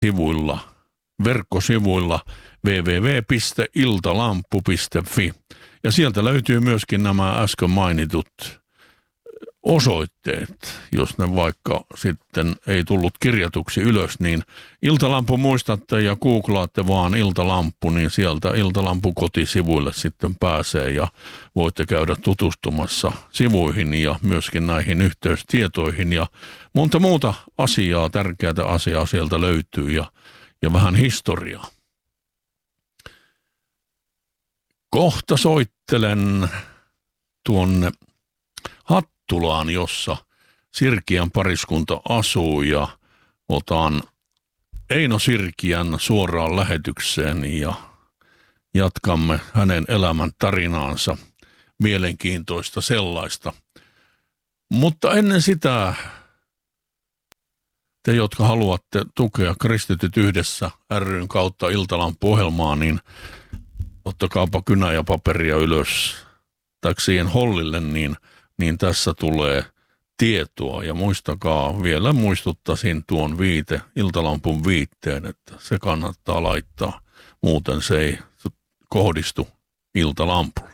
verkkosivuilla www.iltalampu.fi. Ja sieltä löytyy myöskin nämä äsken mainitut osoitteet, jos ne vaikka sitten ei tullut kirjatuksi ylös, niin Iltalampu muistatte ja googlaatte vaan Iltalampu, niin sieltä Iltalampu kotisivuille sitten pääsee ja voitte käydä tutustumassa sivuihin ja myöskin näihin yhteystietoihin ja monta muuta asiaa, tärkeää asiaa sieltä löytyy ja vähän historiaa. Kohta soittelen tuonne Hattulaan, jossa Sirkiän pariskunta asuu ja otan Eino Sirkiän suoraan lähetykseen ja jatkamme hänen elämän tarinaansa, mielenkiintoista sellaista. Mutta ennen sitä te, jotka haluatte tukea Kristityt yhdessä ry:n kautta Iltalampu-ohjelmaa, niin ottakaapa kynä ja paperia ylös tai siihen hollille, niin tässä tulee tietoa. Ja muistakaa, vielä muistuttaisin tuon Iltalampun viitteen, että se kannattaa laittaa, muuten se ei kohdistu Iltalampulle.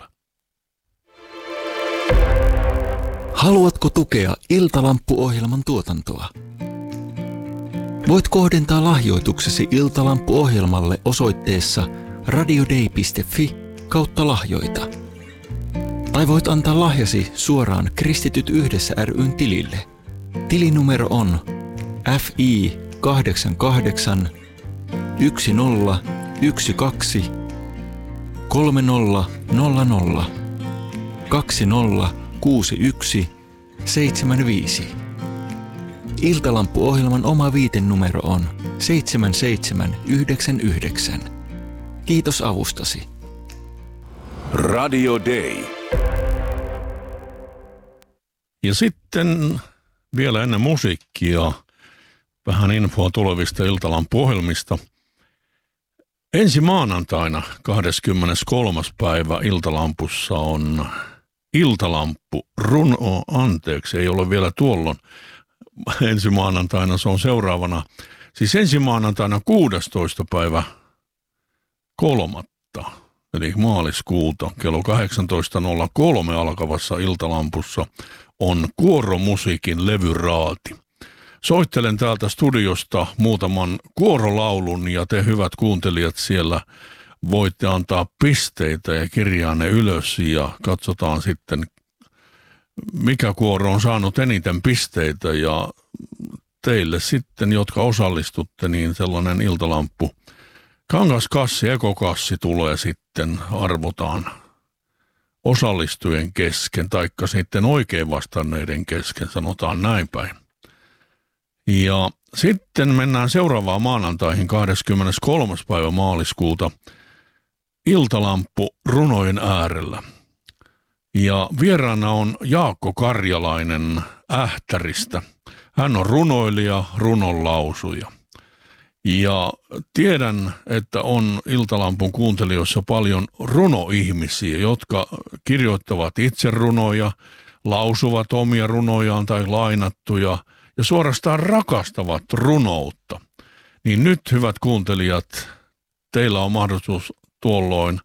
Haluatko tukea Iltalampu-ohjelman tuotantoa? Voit kohdentaa lahjoituksesi Iltalampu-ohjelmalle osoitteessa radiodei.fi/lahjoita. Tai voit antaa lahjasi suoraan Kristityt yhdessä ry:n tilille. Tilinumero on FI 88 1012 3000 2061 75. Iltalampu-ohjelman oma viitenumero on 7799. Kiitos avustasi. Radio Day. Ja sitten vielä ennen musiikkia vähän infoa tulevista Iltalampu-ohjelmista. Ensi maanantaina 23. päivä Iltalampussa on Iltalampu ei ole vielä tuolloin. Ensi maanantaina se on seuraavana. Siis ensi maanantaina 16. päivä 3. eli maaliskuuta kello 18.03 alkavassa Iltalampussa on kuoromusiikin levyraati. Soittelen täältä studiosta muutaman kuorolaulun ja te hyvät kuuntelijat siellä voitte antaa pisteitä ja kirjaa ne ylös ja katsotaan sitten mikä kuoro on saanut eniten pisteitä ja teille sitten, jotka osallistutte, niin sellainen Iltalampu kangaskassi, ekokassi tulee sitten, arvotaan osallistujien kesken, taikka sitten oikein vastanneiden kesken, sanotaan näin päin. Ja sitten mennään seuraavaan maanantaihin 23. päivä maaliskuuta Iltalampu runojen äärellä. Ja vieraana on Jaakko Karjalainen Ähtäristä. Hän on runoilija, runonlausuja. Ja tiedän, että on Iltalampun kuuntelijoissa paljon runoihmisiä, jotka kirjoittavat itse runoja, lausuvat omia runojaan tai lainattuja ja suorastaan rakastavat runoutta. Niin nyt, hyvät kuuntelijat, teillä on mahdollisuus tuolloin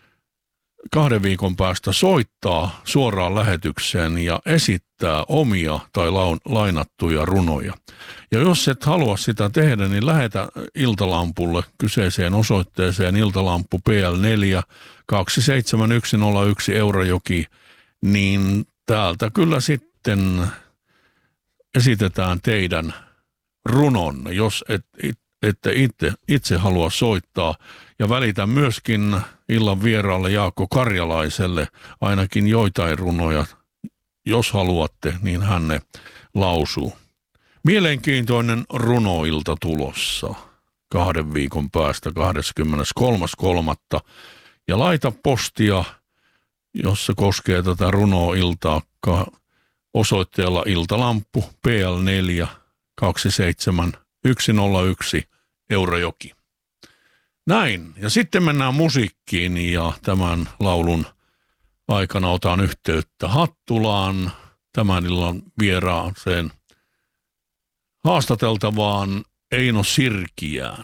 2 viikon päästä soittaa suoraan lähetykseen ja esittää omia tai lainattuja runoja. Ja jos et halua sitä tehdä, niin lähetä Iltalampulle kyseiseen osoitteeseen Iltalampu PL4 27101 Eurajoki, niin täältä kyllä sitten esitetään teidän runonne, jos ette itse halua soittaa. Ja välitän myöskin illan vieraalle Jaakko Karjalaiselle ainakin joitain runoja. Jos haluatte, niin hän ne lausuu. Mielenkiintoinen runoilta tulossa 2 viikon päästä 23.3. Ja laita postia, jos se koskee tätä runoiltaa osoitteella Iltalampu PL4 27101 Eurajoki. Näin. Ja sitten mennään musiikkiin ja tämän laulun aikana otan yhteyttä Hattulaan tämän illan vieraaseen haastateltavaan Eino Sirkiään.